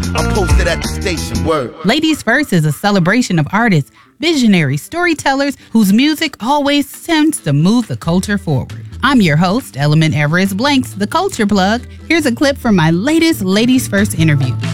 I'm posted at the station, word. Ladies First is a celebration of artists, visionaries, storytellers whose music always tends to move the culture forward. I'm your host, Element Everest Blanks, the Culture Plug. Here's a clip from my latest Ladies First interview.